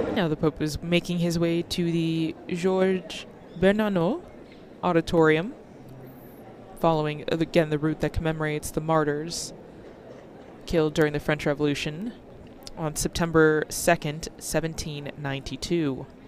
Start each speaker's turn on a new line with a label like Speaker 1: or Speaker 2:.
Speaker 1: Now the Pope is making his way to the Georges Bernanos Auditorium, following, again, the route that commemorates the martyrs killed during the French Revolution on September 2nd, 1792.